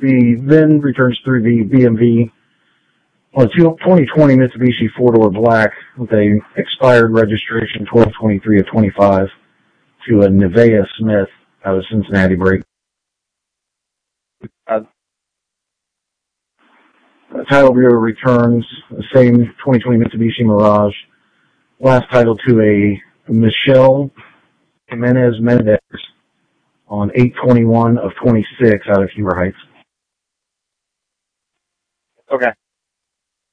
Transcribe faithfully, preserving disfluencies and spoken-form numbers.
The then returns through the B M V on a twenty twenty Mitsubishi four-door black with a expired registration twelve twenty-three of twenty-five to a Nevaeh Smith out of Cincinnati break. Uh, title bureau returns the same twenty twenty Mitsubishi Mirage. Last title to a Michelle Jimenez Mendez on eight twenty-one of twenty-six out of Heber Heights. Okay.